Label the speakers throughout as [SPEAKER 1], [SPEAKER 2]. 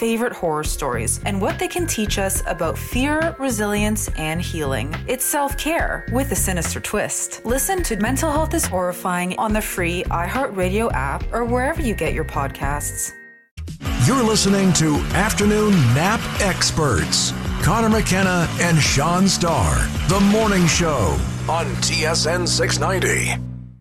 [SPEAKER 1] favorite horror stories and what they can teach us about fear, resilience, and healing. It's self-care with a sinister twist. Listen to Mental Health is Horrifying on the free iHeartRadio app or wherever you get your podcasts.
[SPEAKER 2] You're listening to Afternoon Nap Experts. Connor McKenna and Sean Starr. The Morning Show on TSN 690.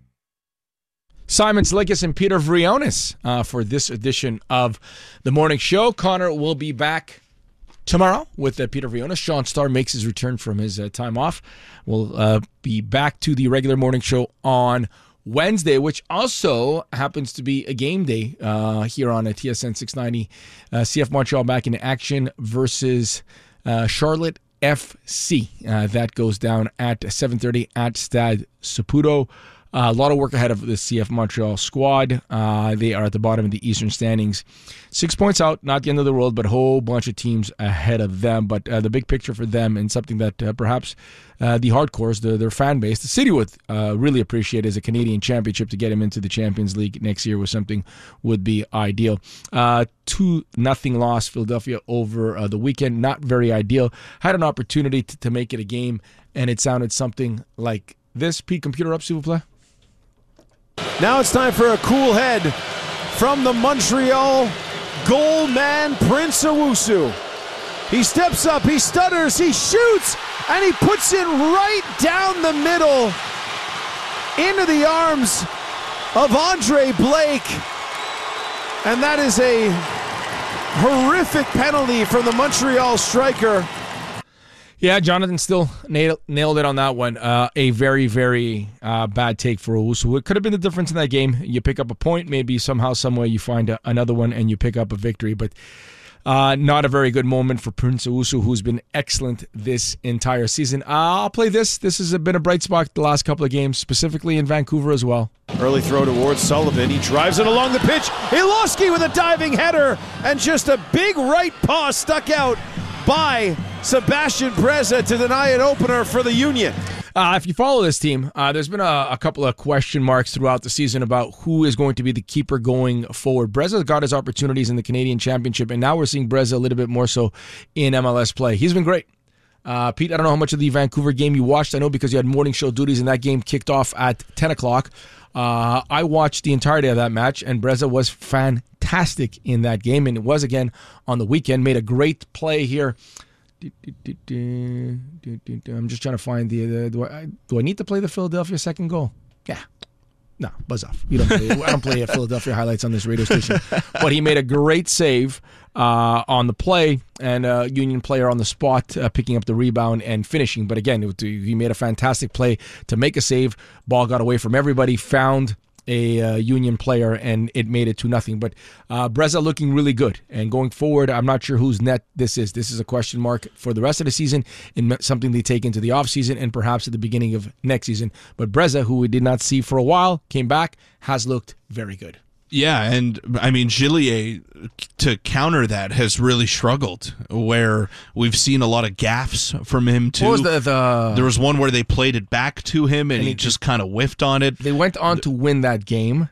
[SPEAKER 3] Simon Slickis and Peter Vrionis for this edition of The Morning Show. Connor will be back tomorrow with Peter Vrionis. Sean Starr makes his return from his time off. We'll be back to the regular morning show on Wednesday, which also happens to be a game day here on TSN 690. CF Montreal back in action versus Charlotte FC. That goes down at 7:30 at Stade Saputo. A lot of work ahead of the CF Montreal squad. They are at the bottom of the Eastern standings. 6 points out, not the end of the world, but a whole bunch of teams ahead of them. But the big picture for them, and something that perhaps the hardcores, their fan base, the city would really appreciate, is a Canadian championship to get them into the Champions League next year, was something would be ideal. 2-0 loss, Philadelphia over the weekend. Not very ideal. Had an opportunity to make it a game, and it sounded something like this. Pete, computer up, s'il vous plaît.
[SPEAKER 4] Now it's time for a cool head from the Montreal goal man, Prince Owusu. He steps up, he stutters, he shoots, and he puts it right down the middle into the arms of Andre Blake. And that is a horrific penalty from the Montreal striker.
[SPEAKER 3] Yeah, Jonathan still nailed it on that one. A very, very bad take for Owusu. It could have been the difference in that game. You pick up a point, maybe somehow, someway you find another one and you pick up a victory. But not a very good moment for Prince Owusu, who's been excellent this entire season. I'll play this. This has been a bright spot the last couple of games, specifically in Vancouver as well.
[SPEAKER 4] Early throw towards Sullivan. He drives it along the pitch. Ilowski with a diving header and just a big right paw stuck out by Sebastian Breza to deny an opener for the Union.
[SPEAKER 3] If you follow this team, there's been a couple of question marks throughout the season about who is going to be the keeper going forward. Breza got his opportunities in the Canadian Championship, and now we're seeing Breza a little bit more so in MLS play. He's been great. Pete, I don't know how much of the Vancouver game you watched. I know because you had morning show duties, and that game kicked off at 10 o'clock. I watched the entirety of that match, and Breza was fantastic in that game, and it was again on the weekend. Made a great play here. I'm just trying to find do I need to play the Philadelphia second goal? Yeah. No, buzz off. You don't play, I don't play Philadelphia highlights on this radio station. But he made a great save on the play, and a Union player on the spot picking up the rebound and finishing. But again, he made a fantastic play to make a save. Ball got away from everybody, found a Union player, and it made it 2-0. But Breza looking really good. And going forward, I'm not sure whose net this is. This is a question mark for the rest of the season, and something they take into the offseason and perhaps at the beginning of next season. But Breza, who we did not see for a while, came back, has looked very good.
[SPEAKER 5] Yeah, and I mean, Gillier, to counter that, has really struggled, where we've seen a lot of gaffes from him, too.
[SPEAKER 3] What was
[SPEAKER 5] There was one where they played it back to him, and he just kind of whiffed on it.
[SPEAKER 3] They went on to win that game.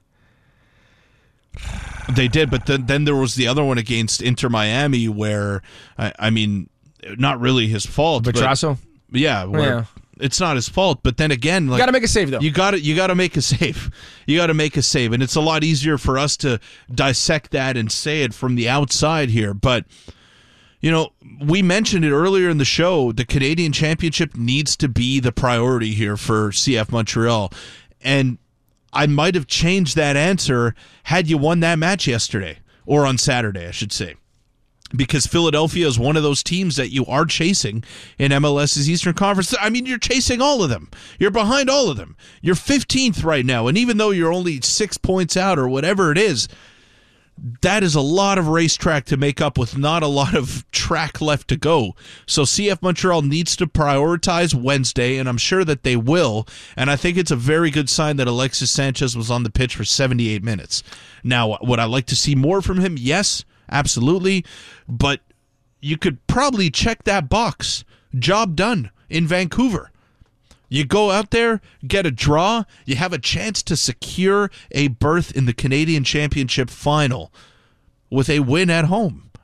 [SPEAKER 5] They did, but then there was the other one against Inter Miami where, I mean, not really his fault.
[SPEAKER 3] Petrasso?
[SPEAKER 5] Yeah, where it's not his fault, but then again, like,
[SPEAKER 3] got to make a save though.
[SPEAKER 5] You got to make a save. You got to make a save, and it's a lot easier for us to dissect that and say it from the outside here. But you know, we mentioned it earlier in the show. The Canadian Championship needs to be the priority here for CF Montreal, and I might have changed that answer had you won that match yesterday or on Saturday, I should say. Because Philadelphia is one of those teams that you are chasing in MLS's Eastern Conference. I mean, you're chasing all of them. You're behind all of them. You're 15th right now, and even though you're only 6 points out or whatever it is, that is a lot of racetrack to make up with not a lot of track left to go. So CF Montreal needs to prioritize Wednesday, and I'm sure that they will. And I think it's a very good sign that Alexis Sanchez was on the pitch for 78 minutes. Now, would I like to see more from him? Yes. Absolutely, but you could probably check that box. Job done in Vancouver. You go out there, get a draw, you have a chance to secure a berth in the Canadian Championship final with a win at home.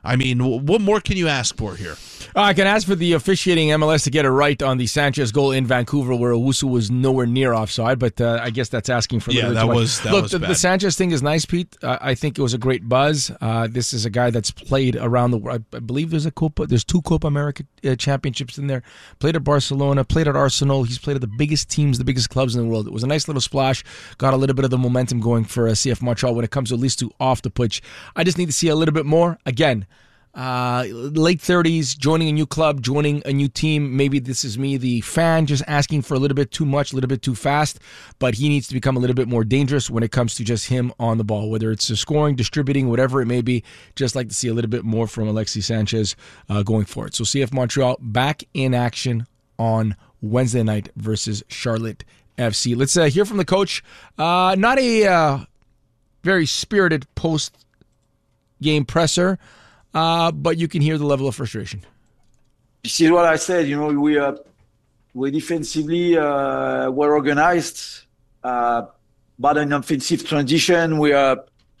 [SPEAKER 5] I mean, what more can you ask for here?
[SPEAKER 3] I can ask for the officiating MLS to get it right on the Sanchez goal in Vancouver, where Owusu was nowhere near offside. But I guess that's asking for a little bit too much.
[SPEAKER 5] That was bad.
[SPEAKER 3] The Sanchez thing is nice, Pete. I think it was a great buzz. This is a guy that's played around the world. I believe there's two Copa America championships in there. Played at Barcelona, played at Arsenal. He's played at the biggest teams, the biggest clubs in the world. It was a nice little splash. Got a little bit of the momentum going for CF Montreal when it comes to at least to off the pitch. I just need to see a little bit more. Again, late 30s, joining a new club, joining a new team. Maybe this is me, the fan, just asking for a little bit too much, a little bit too fast. But he needs to become a little bit more dangerous when it comes to just him on the ball, whether it's scoring, distributing, whatever it may be. Just like to see a little bit more from Alexis Sanchez going forward. So CF Montreal back in action on Wednesday night versus Charlotte FC. Let's hear from the coach. Not a very spirited post-game presser, but you can hear the level of frustration.
[SPEAKER 6] This is what I said. We defensively well organized, but an offensive transition. We are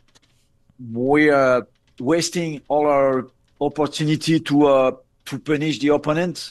[SPEAKER 6] wasting all our opportunity to punish the opponent.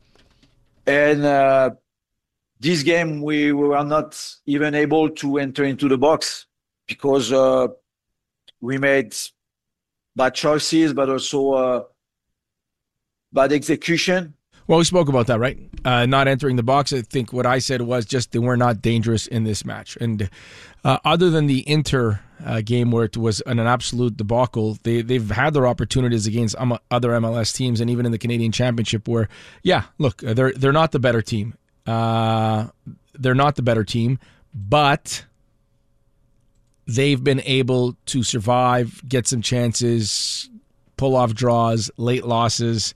[SPEAKER 6] And this game, we were not even able to enter into the box because we made bad choices, but also bad execution.
[SPEAKER 3] Well, we spoke about that, right? Not entering the box. I think what I said was just they were not dangerous in this match. And other than the Inter game where it was an absolute debacle, they've had their opportunities against other MLS teams and even in the Canadian Championship where, look, they're not the better team. They're not the better team, but they've been able to survive, get some chances, pull off draws, late losses.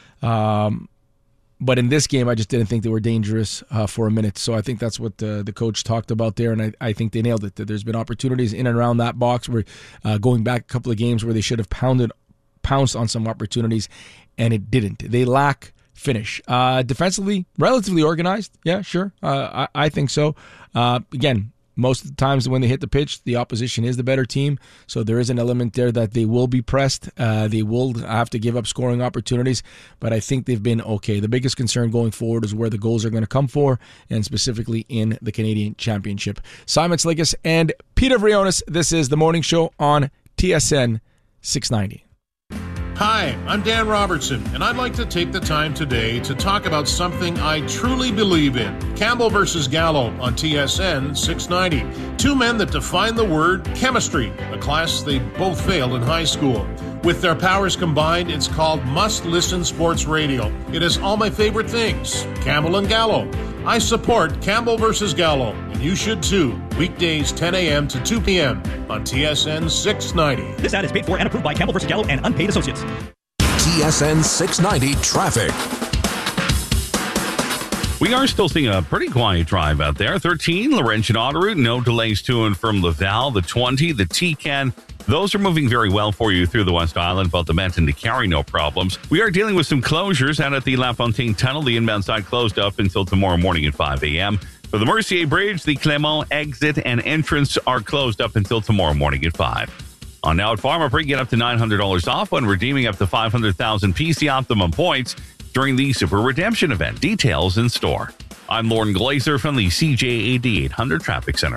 [SPEAKER 3] But in this game, I just didn't think they were dangerous for a minute. So I think that's what the coach talked about there, and I think they nailed it. There's been opportunities in and around that box where going back a couple of games where they should have pounced on some opportunities, and it didn't. They lack finish. Defensively, relatively organized. Yeah, sure. I think so. Again, most of the times when they hit the pitch, the opposition is the better team. So there is an element there that they will be pressed. They will have to give up scoring opportunities, but I think they've been okay. The biggest concern going forward is where the goals are going to come for, and specifically in the Canadian Championship. Simon Slikas and Peter Vrionis, this is The Morning Show on TSN 690.
[SPEAKER 7] Hi, I'm Dan Robertson, and I'd like to take the time today to talk about something I truly believe in. Campbell versus Gallo on TSN 690. Two men that define the word chemistry, a class they both failed in high school. With their powers combined, it's called Must Listen Sports Radio. It has all my favorite things, Campbell and Gallo. I support Campbell versus Gallo, and you should too. Weekdays 10 a.m. to 2 p.m. on TSN 690.
[SPEAKER 8] This ad is paid for and approved by Campbell versus Gallo and unpaid associates.
[SPEAKER 2] TSN 690 traffic.
[SPEAKER 9] We are still seeing a pretty quiet drive out there. 13, Laurentian Autoroute, no delays to and from Laval. The 20, the T-Can, those are moving very well for you through the West Island, but the Benton to Cary, no problems. We are dealing with some closures out at the LaFontaine Tunnel. The inbound side closed up until tomorrow morning at 5 a.m. For the Mercier Bridge, the Clermont exit and entrance are closed up until tomorrow morning at 5. On now at Pharmaprix, get up to $900 off when redeeming up to 500,000 PC Optimum points during the Super Redemption event. Details in store. I'm Lauren Glazer from the CJAD 800 Traffic Center.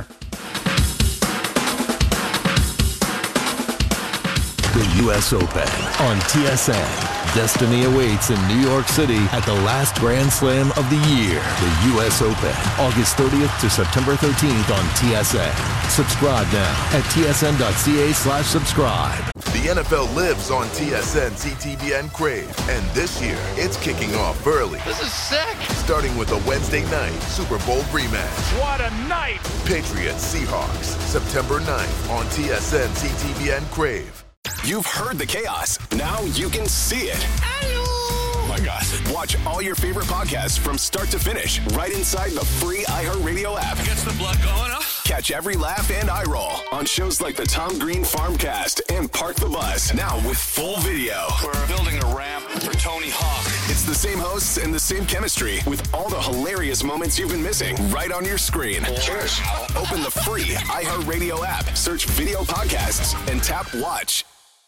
[SPEAKER 10] The U.S. Open on TSN. Destiny awaits in New York City at the last Grand Slam of the year. The U.S. Open, August 30th to September 13th on TSN. Subscribe now at tsn.ca/subscribe.
[SPEAKER 11] The NFL lives on TSN, CTVN Crave, and this year it's kicking off early.
[SPEAKER 12] This is sick!
[SPEAKER 11] Starting with a Wednesday night Super Bowl rematch.
[SPEAKER 12] What a night!
[SPEAKER 11] Patriots Seahawks, September 9th on TSN, CTVN Crave.
[SPEAKER 13] You've heard the chaos. Now you can see it. Oh my God. Watch all your favorite podcasts from start to finish right inside the free iHeartRadio app.
[SPEAKER 12] Gets the blood going, huh?
[SPEAKER 13] Catch every laugh and eye roll on shows like the Tom Green Farmcast and Park the Bus. Now with full video.
[SPEAKER 12] We're building a ramp for Tony Hawk.
[SPEAKER 13] It's the same hosts and the same chemistry with all the hilarious moments you've been missing right on your screen.
[SPEAKER 12] Cheers.
[SPEAKER 13] Open the free iHeartRadio app, search video podcasts, and tap watch.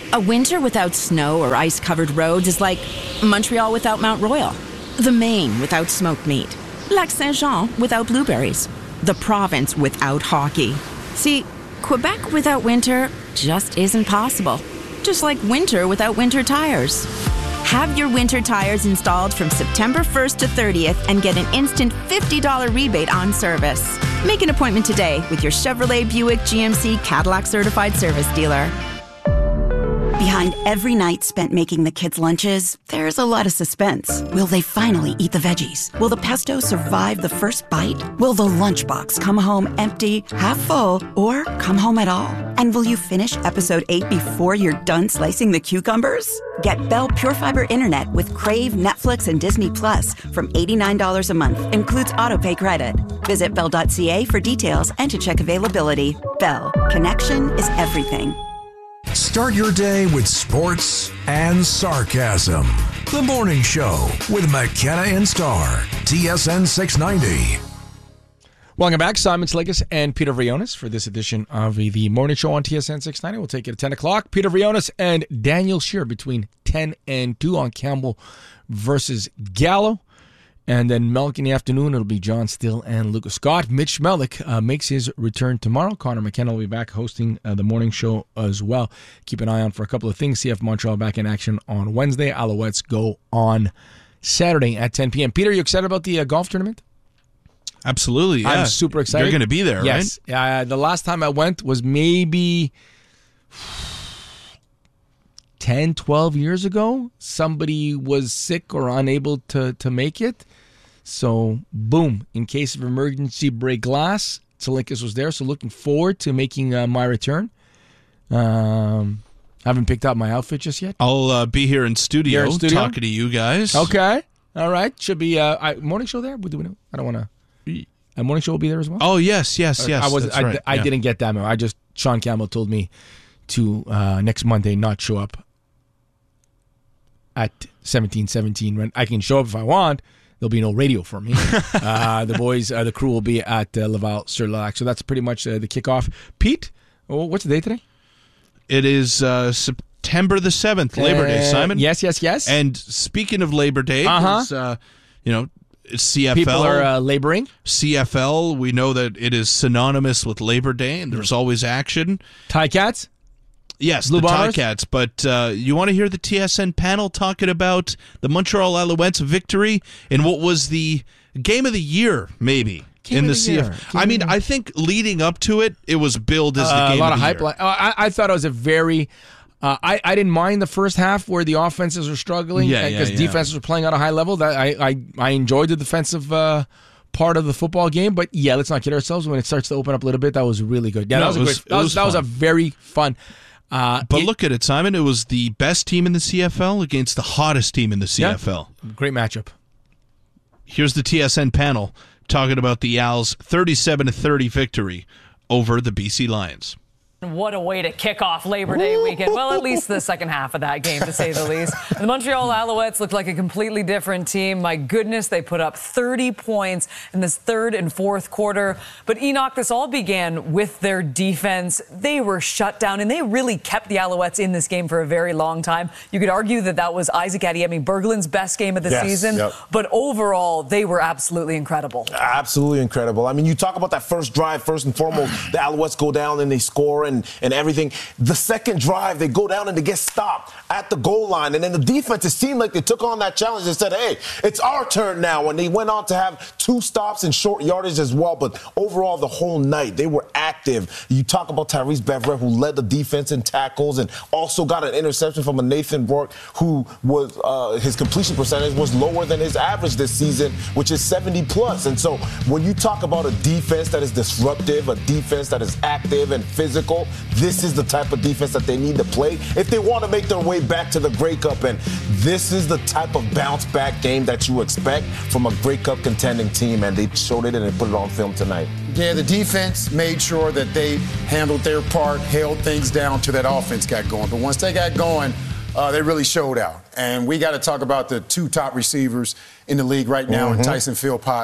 [SPEAKER 14] A winter without snow or ice-covered roads is like Montreal without Mount Royal, the Maine without smoked meat, Lac Saint-Jean without blueberries, the province without hockey. See, Quebec without winter just isn't possible. Just like winter without winter tires. Have your winter tires installed from September 1st to 30th and get an instant $50 rebate on service. Make an appointment today with your Chevrolet, Buick, GMC, Cadillac certified service dealer. Behind every night spent making the kids' lunches, there's a lot of suspense. Will they finally eat the veggies? Will the pesto survive the first bite? Will the lunchbox come home empty, half full, or come home at all? And will you finish episode 8 before you're done slicing the cucumbers? Get Bell Pure Fiber Internet with Crave, Netflix, and Disney Plus from $89 a month. Includes autopay credit. Visit Bell.ca for details and to check availability. Bell. Connection is everything.
[SPEAKER 2] Start your day with sports and sarcasm. The Morning Show with McKenna and Star. TSN 690.
[SPEAKER 3] Welcome back, Simon Slickis and Peter Vrionis for this edition of the Morning Show on TSN 690. We'll take it at 10 o'clock. Peter Vrionis and Daniel Scheer between 10 and 2 on Campbell versus Gallo. And then Melk in the afternoon, it'll be John Still and Lucas Scott. Mitch Melnick makes his return tomorrow. Connor McKenna will be back hosting the morning show as well. Keep an eye on for a couple of things. CF Montreal back in action on Wednesday. Alouettes go on Saturday at 10 p.m. Peter, you excited about the golf tournament?
[SPEAKER 5] Absolutely, yeah.
[SPEAKER 3] I'm super excited.
[SPEAKER 5] You're going to be there,
[SPEAKER 3] yes.
[SPEAKER 5] right?
[SPEAKER 3] The last time I went was maybe 10, 12 years ago. Somebody was sick or unable to make it. So, boom, in case of emergency, break glass. Salikas was there, so looking forward to making my return. Haven't picked out my outfit just yet.
[SPEAKER 5] I'll be here in studio talking to you guys.
[SPEAKER 3] Okay. All right. Should be morning show there? I don't want to. A morning show will be there as well?
[SPEAKER 5] Oh, yes.
[SPEAKER 3] I didn't get that memo. Sean Campbell told me to next Monday not show up at 17:17 when I can show up if I want. There'll be no radio for me. The boys, the crew will be at Laval-sur-Lac. So that's pretty much the kickoff. Pete, what's the day today?
[SPEAKER 5] It is September the 7th, Labor Day, Simon.
[SPEAKER 3] Yes.
[SPEAKER 5] And speaking of Labor Day, CFL.
[SPEAKER 3] People are laboring.
[SPEAKER 5] CFL, we know that it is synonymous with Labor Day, and there's always action.
[SPEAKER 3] Ticats?
[SPEAKER 5] Yes,
[SPEAKER 3] Blue
[SPEAKER 5] the
[SPEAKER 3] Bombers?
[SPEAKER 5] Ticats. But you want to hear the TSN panel talking about the Montreal Alouettes victory in what was the game of the year, maybe, in the CFL. I mean, I think leading up to it, it was billed as the game of the year.
[SPEAKER 3] A lot of hype. I thought it was a very... I didn't mind the first half where the offenses were struggling because defenses were playing at a high level. That I enjoyed the defensive part of the football game, but let's not kid ourselves. When it starts to open up a little bit, that was really good. That was a very fun.
[SPEAKER 5] But look at it, Simon. It was the best team in the CFL against the hottest team in the CFL.
[SPEAKER 3] Yeah, great matchup.
[SPEAKER 5] Here's the TSN panel talking about the Als' 37-30 victory over the BC Lions.
[SPEAKER 15] What a way to kick off Labor Day weekend. Well, at least the second half of that game, to say the least. The Montreal Alouettes looked like a completely different team. My goodness, they put up 30 points in this third and fourth quarter. But Enoch, this all began with their defense. They were shut down, and they really kept the Alouettes in this game for a very long time. You could argue that was Isaac Adiemi-Bergelin's best game of the season.
[SPEAKER 16] Yep.
[SPEAKER 15] But overall, they were absolutely incredible.
[SPEAKER 16] Absolutely incredible. I mean, you talk about that first drive, first and foremost, the Alouettes go down and they score and everything. The second drive, they go down and they get stopped at the goal line. And then the defense, it seemed like they took on that challenge and said, hey, it's our turn now. And they went on to have 2 stops and short yardage as well. But overall, the whole night, they were active. You talk about Tyrese Beverette, who led the defense in tackles and also got an interception from a Nathan Rourke, who was his completion percentage was lower than his average this season, which is 70+. And so when you talk about a defense that is disruptive, a defense that is active and physical, this is the type of defense that they need to play if they want to make their way back to the Grey Cup. And this is the type of bounce-back game that you expect from a Grey Cup contending team, and they showed it and they put it on film tonight.
[SPEAKER 17] Yeah, the defense made sure that they handled their part, held things down till that offense got going. But once they got going, they really showed out. And we got to talk about the 2 top receivers in the league right now, in Tyson Philpott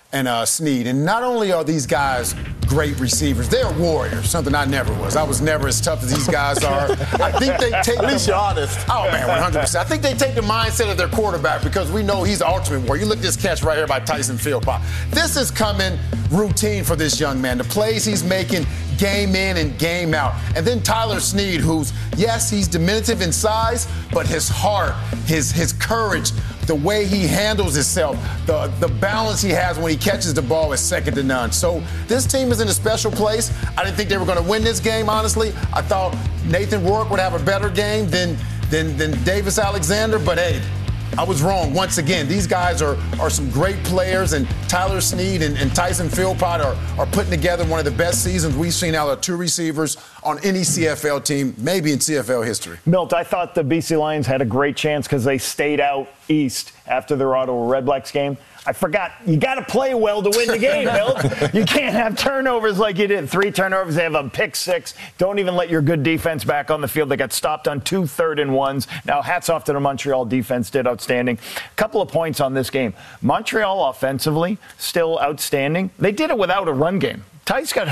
[SPEAKER 17] Snead. And not only are these guys great receivers, they're warriors, something I never was. I was never as tough as these guys are. I think they take
[SPEAKER 16] At least you're honest.
[SPEAKER 17] Oh, man, 100%. I think they take the mindset of their quarterback because we know he's the ultimate warrior. You look at this catch right here by Tyson Philpott. This is coming routine for this young man. The plays he's making game in and game out. And then Tyler Snead, who's, yes, he's diminutive in size, but his heart, his courage, the way he handles himself, the balance he has when he catches the ball is second to none. So this team is in a special place. I didn't think they were going to win this game, honestly. I thought Nathan Rourke would have a better game than Davis Alexander, but hey, I was wrong once again. These guys are some great players, and Tyler Snead and Tyson Philpott are putting together one of the best seasons we've seen out of two receivers on any CFL team, maybe in CFL history.
[SPEAKER 18] Milt, I thought the BC Lions had a great chance because they stayed out east after their Ottawa Redblacks game. I forgot, you got to play well to win the game, Milt. You can't have turnovers like you did. 3 turnovers, they have a pick 6. Don't even let your good defense back on the field. They got stopped on 2 3rd-and-1s. Now, hats off to the Montreal defense, did outstanding. A couple of points on this game. Montreal offensively, still outstanding. They did it without a run game. Tice got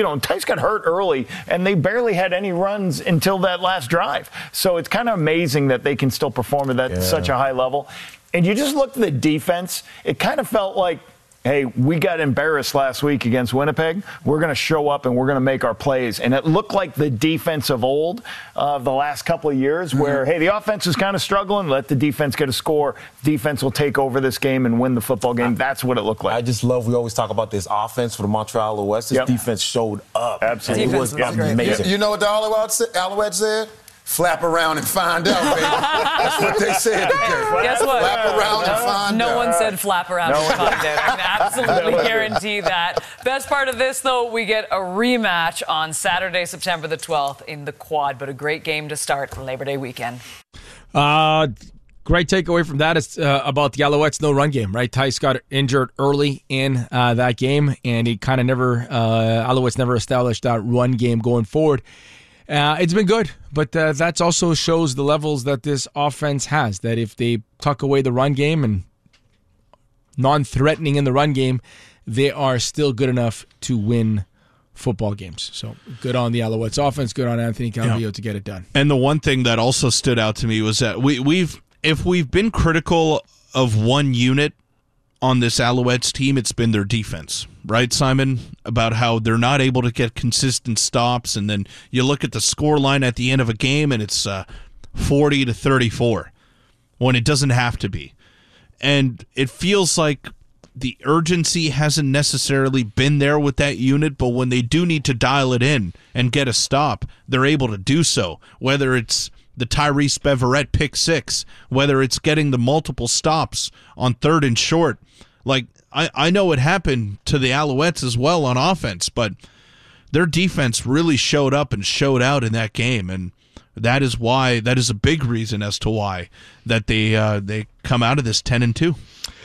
[SPEAKER 18] hurt early, and they barely had any runs until that last drive. So it's kind of amazing that they can still perform at such a high level. And you just looked at the defense, it kind of felt like, hey, we got embarrassed last week against Winnipeg. We're going to show up and we're going to make our plays. And it looked like the defense of old of the last couple of years where, hey, the offense is kind of struggling. Let the defense get a score. Defense will take over this game and win the football game. That's what it looked like.
[SPEAKER 16] I just love, we always talk about this offense for the Montreal Alouettes. This defense showed up.
[SPEAKER 18] Absolutely.
[SPEAKER 16] It was amazing.
[SPEAKER 17] You know what the Alouettes said? Flap around and find out, baby. That's what they said.
[SPEAKER 15] Guess what?
[SPEAKER 17] Flap around and find out.
[SPEAKER 15] No one said flap around and find out. I can absolutely guarantee that. Best part of this, though, we get a rematch on Saturday, September the 12th in the Quad. But a great game to start Labor Day weekend.
[SPEAKER 3] Great takeaway from that is about the Alouettes' no run game, right? Tice got injured early in that game, and he kind of Alouettes never established that run game going forward. It's been good, but that also shows the levels that this offense has, that if they tuck away the run game and non-threatening in the run game, they are still good enough to win football games. So good on the Alouettes offense, good on Anthony Calvillo to get it done.
[SPEAKER 5] And the one thing that also stood out to me was that if we've been critical of one unit on this Alouettes team, it's been their defense, right, Simon? About how they're not able to get consistent stops, and then you look at the score line at the end of a game, and it's 40-34 when it doesn't have to be. And it feels like the urgency hasn't necessarily been there with that unit, but when they do need to dial it in and get a stop, they're able to do so, whether it's the Tyrese Beverette pick 6, whether it's getting the multiple stops on 3rd and short. Like, I know it happened to the Alouettes as well on offense, but their defense really showed up and showed out in that game, and that is a big reason as to why that they come out of this 10-2.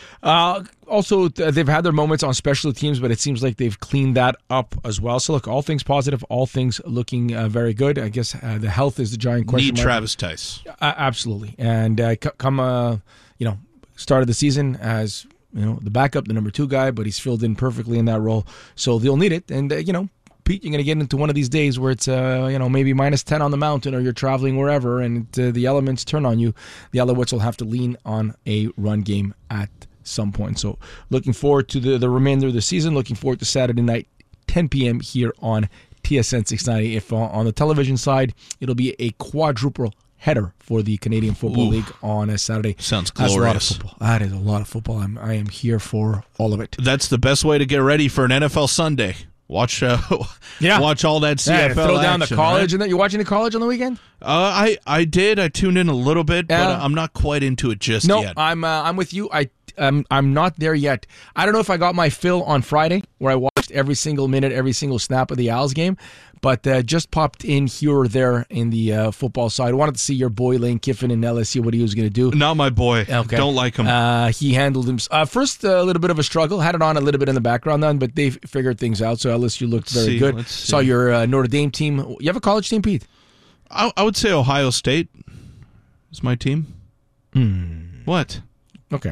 [SPEAKER 3] Also, they've had their moments on special teams, but it seems like they've cleaned that up as well. So, look, all things positive, all things looking very good. I guess the health is the giant question.
[SPEAKER 5] Need Travis Tice.
[SPEAKER 3] Absolutely. And come start of the season as the backup, the number 2 guy, but he's filled in perfectly in that role. So they'll need it. And, Pete, you're going to get into one of these days where it's, maybe -10 on the mountain, or you're traveling wherever and the elements turn on you. The Alouettes will have to lean on a run game at some point. So looking forward to the remainder of the season, looking forward to Saturday night, 10 p.m. here on TSN 690. If on the television side, it'll be a quadruple header for the Canadian Football League on a Saturday.
[SPEAKER 5] Sounds
[SPEAKER 3] glorious. That's a lot of football. That is a lot of football. I am here for all of it.
[SPEAKER 5] That's the best way to get ready for an NFL Sunday. Watch all that CFL
[SPEAKER 3] throw down
[SPEAKER 5] action,
[SPEAKER 3] the college,
[SPEAKER 5] right?
[SPEAKER 3] And then you're watching the college on the weekend.
[SPEAKER 5] I did. I tuned in a little bit, but I'm not quite into it just yet.
[SPEAKER 3] No, I'm with you. I'm not there yet. I don't know if I got my fill on Friday, where I watched every single minute, every single snap of the Owls game, but just popped in here or there in the football side. I wanted to see your boy Lane Kiffin in LSU, what he was going to do.
[SPEAKER 5] Not my boy.
[SPEAKER 3] Okay.
[SPEAKER 5] Don't like him.
[SPEAKER 3] He handled him. First, a little bit of a struggle. Had it on a little bit in the background then, but they figured things out. So LSU looked very good. Saw your Notre Dame team. You have a college team, Pete?
[SPEAKER 5] I would say Ohio State is my team. What?
[SPEAKER 3] Okay.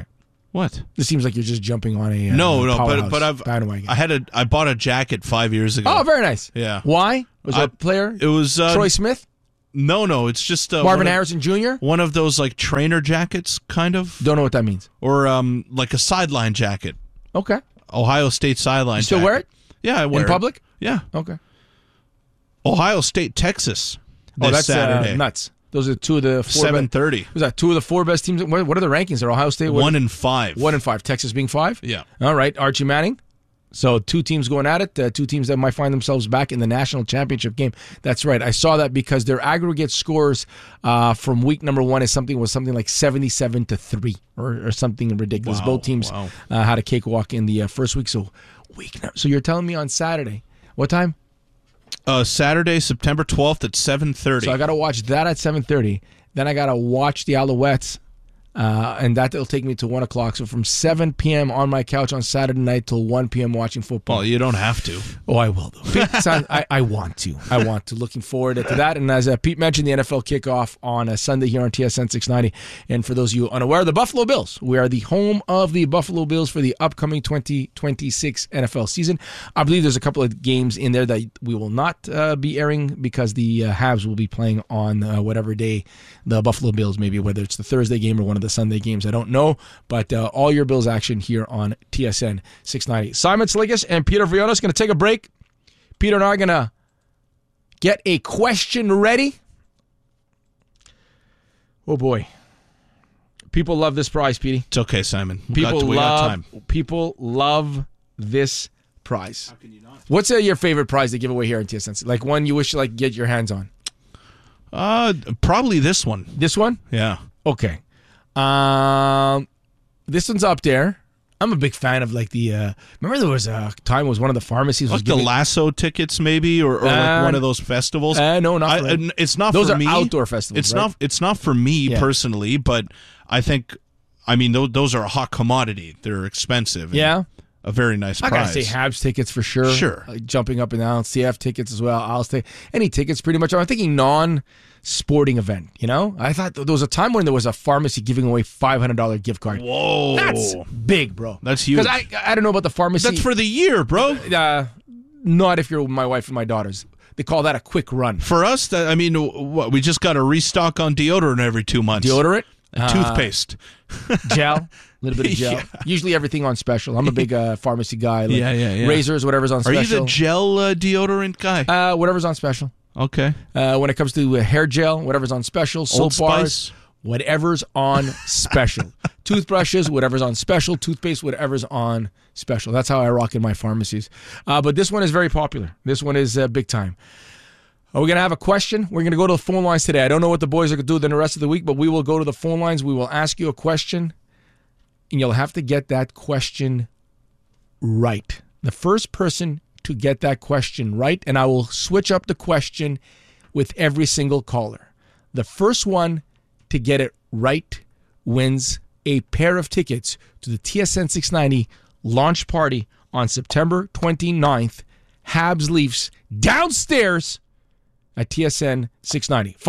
[SPEAKER 5] What?
[SPEAKER 3] This seems like you're just jumping on a
[SPEAKER 5] No,
[SPEAKER 3] powerhouse
[SPEAKER 5] but
[SPEAKER 3] bandwagon.
[SPEAKER 5] I bought a jacket 5 years ago.
[SPEAKER 3] Oh, very nice.
[SPEAKER 5] Yeah.
[SPEAKER 3] Why? Was that a player?
[SPEAKER 5] It was
[SPEAKER 3] Troy Smith?
[SPEAKER 5] No, it's just
[SPEAKER 3] Marvin Harrison Jr.?
[SPEAKER 5] One of those like trainer jackets, kind of.
[SPEAKER 3] Don't know what that means.
[SPEAKER 5] Or like a sideline jacket.
[SPEAKER 3] Okay.
[SPEAKER 5] Ohio State sideline.
[SPEAKER 3] You still
[SPEAKER 5] jacket.
[SPEAKER 3] wear it?
[SPEAKER 5] Yeah, I wear it.
[SPEAKER 3] In public?
[SPEAKER 5] Yeah.
[SPEAKER 3] Okay.
[SPEAKER 5] Ohio State, Texas.
[SPEAKER 3] Oh, that's
[SPEAKER 5] Saturday.
[SPEAKER 3] nuts. Those are two of the
[SPEAKER 5] 7:30.
[SPEAKER 3] Was that two of the 4 best teams? What are the rankings? Are Ohio State
[SPEAKER 5] 1 and 5.
[SPEAKER 3] 1 and 5. Texas being 5.
[SPEAKER 5] Yeah.
[SPEAKER 3] All right. Archie Manning. So 2 teams going at it. 2 teams that might find themselves back in the national championship game. That's right. I saw that because their aggregate scores from week number 1 was something like 77-3 or something ridiculous.
[SPEAKER 5] Wow,
[SPEAKER 3] Both teams
[SPEAKER 5] wow.
[SPEAKER 3] had a cakewalk in the first week. So you're telling me on Saturday, what time?
[SPEAKER 5] Saturday, September 12th at 7:30.
[SPEAKER 3] So I got to watch that at 7:30. Then I got to watch the Alouettes, and that'll take me to 1 o'clock. So from 7 p.m. on my couch on Saturday night till 1 p.m. watching football.
[SPEAKER 5] Well, you don't have to.
[SPEAKER 3] Oh, I will, though. I want to. I want to. Looking forward to that. And as Pete mentioned, the NFL kickoff on a Sunday here on TSN 690. And for those of you unaware, the Buffalo Bills. We are the home of the Buffalo Bills for the upcoming 2026 NFL season. I believe there's a couple of games in there that we will not be airing because the Habs will be playing on whatever day the Buffalo Bills, maybe whether it's the Thursday game or one of the Sunday games. I don't know. But all your Bills action here on TSN 690. Simon Sligas and Peter Vrionis going to take a break. Peter and I are going to get a question ready. Oh, boy. People love this prize, Petey.
[SPEAKER 5] It's okay, Simon. We
[SPEAKER 3] People
[SPEAKER 5] got time.
[SPEAKER 3] love this prize. How can you not? What's your favorite prize they give away here in TSN? Like one you wish to get your hands on?
[SPEAKER 5] Probably this one.
[SPEAKER 3] This one?
[SPEAKER 5] Yeah.
[SPEAKER 3] Okay. This one's up there. I'm a big fan of the. Remember there was a time was one of the pharmacies was
[SPEAKER 5] the Lasso tickets, maybe, or like one of those festivals.
[SPEAKER 3] No, not.
[SPEAKER 5] It's not.
[SPEAKER 3] Those
[SPEAKER 5] for
[SPEAKER 3] are
[SPEAKER 5] me.
[SPEAKER 3] outdoor festivals.
[SPEAKER 5] It's
[SPEAKER 3] right?
[SPEAKER 5] not. It's not for me personally, but I think. I mean, those are a hot commodity. They're expensive.
[SPEAKER 3] Yeah.
[SPEAKER 5] A very nice prize.
[SPEAKER 3] I gotta say Habs tickets for sure.
[SPEAKER 5] Sure.
[SPEAKER 3] Jumping up and down. CF tickets as well. I'll stay. Any tickets pretty much. I'm thinking non-sporting event, I thought there was a time when there was a pharmacy giving away $500 gift card.
[SPEAKER 5] Whoa.
[SPEAKER 3] That's big, bro.
[SPEAKER 5] That's huge.
[SPEAKER 3] Because I don't know about the pharmacy.
[SPEAKER 5] That's for the year, bro.
[SPEAKER 3] Not if you're my wife and my daughters. They call that a quick run.
[SPEAKER 5] For us, we just got to restock on deodorant every 2 months.
[SPEAKER 3] Deodorant?
[SPEAKER 5] Toothpaste.
[SPEAKER 3] Gel. A little bit of gel.
[SPEAKER 5] Yeah.
[SPEAKER 3] Usually everything on special. I'm a big pharmacy guy.
[SPEAKER 5] Yeah.
[SPEAKER 3] Razors, whatever's on special.
[SPEAKER 5] Are you the gel deodorant guy?
[SPEAKER 3] Whatever's on special.
[SPEAKER 5] Okay.
[SPEAKER 3] When it comes to hair gel, whatever's on special. Soap bars, whatever's on special. Toothbrushes, whatever's on special. Toothpaste, whatever's on special. That's how I rock in my pharmacies. But this one is very popular. This one is big time. Are we going to have a question? We're going to go to the phone lines today. I don't know what the boys are going to do the rest of the week, but we will go to the phone lines. We will ask you a question, and you'll have to get that question right. The first person to get that question right, and I will switch up the question with every single caller. The first one to get it right wins a pair of tickets to the TSN 690 launch party on September 29th. Habs Leafs downstairs at TSN 690.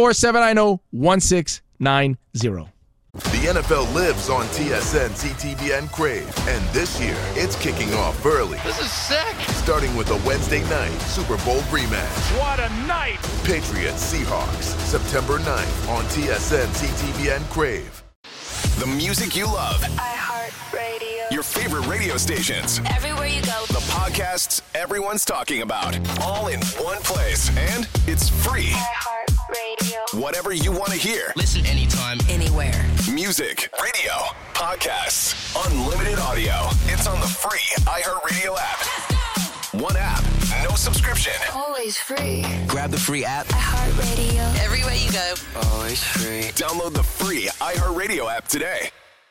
[SPEAKER 3] 514-790-1690.
[SPEAKER 11] The NFL lives on TSN, CTVN, Crave. And this year, it's kicking off early.
[SPEAKER 12] This is sick.
[SPEAKER 11] Starting with a Wednesday night Super Bowl rematch.
[SPEAKER 12] What a night.
[SPEAKER 11] Patriots Seahawks, September 9th on TSN, CTVN, Crave.
[SPEAKER 13] The music you love.
[SPEAKER 19] iHeartRadio.
[SPEAKER 13] Your favorite radio stations.
[SPEAKER 19] Everywhere you go.
[SPEAKER 13] The podcasts everyone's talking about. All in one place. And it's free.
[SPEAKER 19] iHeartRadio.
[SPEAKER 13] Whatever you want to hear.
[SPEAKER 12] Listen anytime,
[SPEAKER 19] anywhere.
[SPEAKER 13] Music, radio, podcasts, unlimited audio. It's on the free iHeartRadio app. One app, no subscription.
[SPEAKER 19] Always free.
[SPEAKER 12] grab the free app.
[SPEAKER 19] iHeartRadio. Everywhere you go.
[SPEAKER 12] Always free.
[SPEAKER 13] Download the free iHeartRadio app today.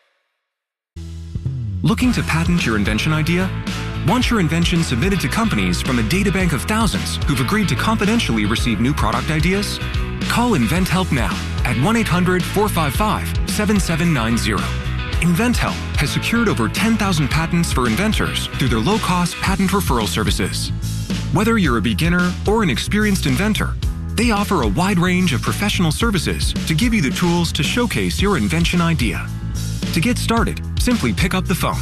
[SPEAKER 20] Looking to patent your invention idea? Want your invention submitted to companies from a databank of thousands who've agreed to confidentially receive new product ideas? Call InventHelp now at 1-800-455-7790. InventHelp has secured over 10,000 patents for inventors through their low-cost patent referral services. Whether you're a beginner or an experienced inventor, they offer a wide range of professional services to give you the tools to showcase your invention idea. To get started, Simply pick up the phone.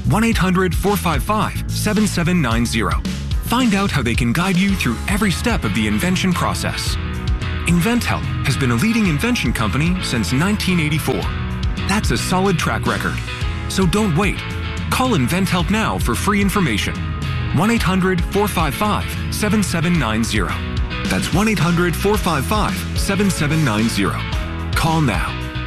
[SPEAKER 20] 1-800-455-7790. Find out how they can guide you through every step of the invention process. InventHelp has been a leading invention company since 1984. That's a solid track record. So don't wait. Call InventHelp now for free information. 1-800-455-7790. That's 1-800-455-7790. Call now.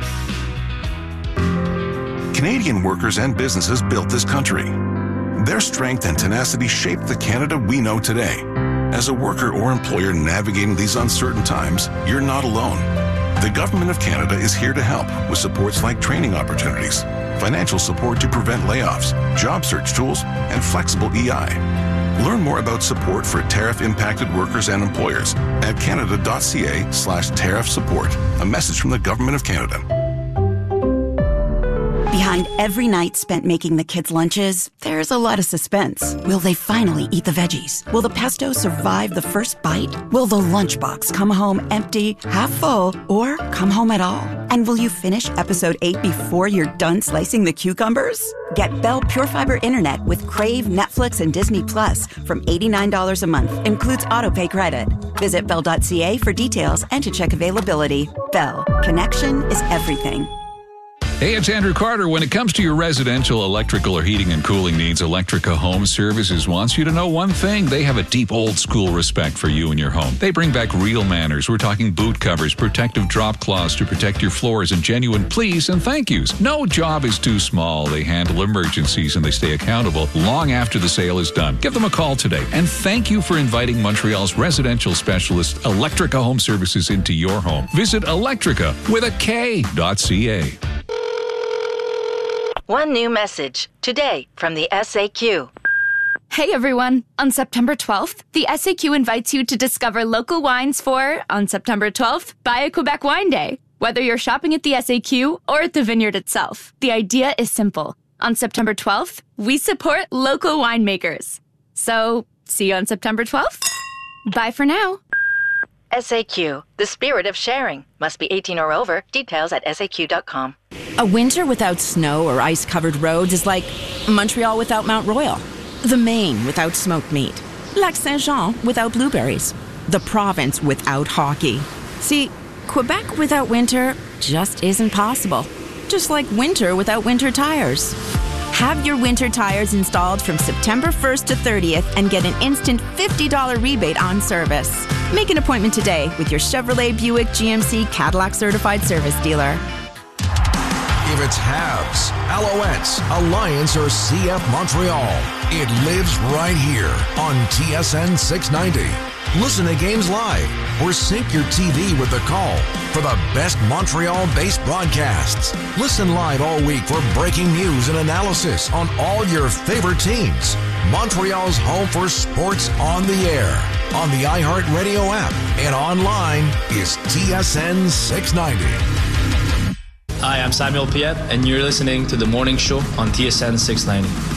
[SPEAKER 21] Canadian workers and businesses built this country. Their strength and tenacity shaped the Canada we know today. As a worker or employer navigating these uncertain times, you're not alone. The Government of Canada is here to help with supports like training opportunities, financial support to prevent layoffs, job search tools, and flexible EI. Learn more about support for tariff-impacted workers and employers at canada.ca/tariff support. A message from the Government of Canada.
[SPEAKER 14] Behind every night spent making the kids' lunches, there's a lot of suspense. Will they finally eat the veggies? Will the pesto survive the first bite? Will the lunchbox come home empty, half full, or come home at all? And will you finish episode 8 before you're done slicing the cucumbers? Get Bell Pure Fiber Internet with Crave, Netflix, and Disney Plus from $89 a month. Includes autopay credit. Visit Bell.ca for details and to check availability. Bell. Connection is everything.
[SPEAKER 22] Hey, it's Andrew Carter. When it comes to your residential electrical or heating and cooling needs, Electrica Home Services wants you to know one thing. They have a deep old-school respect for you and your home. They bring back real manners. We're talking boot covers, protective drop cloths to protect your floors, and genuine please and thank yous. No job is too small. They handle emergencies and they stay accountable long after the sale is done. Give them a call today. And thank you for inviting Montreal's residential specialist, Electrica Home Services, into your home. Visit Electrica with a K.ca.
[SPEAKER 23] One new message today from the SAQ.
[SPEAKER 24] Hey everyone! On September 12th, the SAQ invites you to discover local wines for, on September 12th, Buy a Quebec Wine Day. Whether you're shopping at the SAQ or at the vineyard itself, the idea is simple. On September 12th, we support local winemakers. So, see you on September 12th? Bye for now.
[SPEAKER 23] SAQ, the spirit of sharing. Must be 18 or over. Details at SAQ.com.
[SPEAKER 14] A winter without snow or ice-covered roads is like Montreal without Mount Royal, the Maine without smoked meat, Lac Saint-Jean without blueberries, the province without hockey. See, Quebec without winter just isn't possible. Just like winter without winter tires. Have your winter tires installed from September 1st to 30th and get an instant $50 rebate on service. Make an appointment today with your Chevrolet, Buick, GMC, Cadillac certified service dealer.
[SPEAKER 2] If it's Habs, Alouettes, Alliance, or CF Montreal, it lives right here on TSN 690. Listen to games live or sync your TV with the call for the best Montreal-based broadcasts. Listen live all week for breaking news and analysis on all your favorite teams. Montreal's home for sports on the air, on the iHeartRadio app, and online is TSN 690.
[SPEAKER 25] Hi, I'm Samuel Piet, and you're listening to The Morning Show on TSN 690.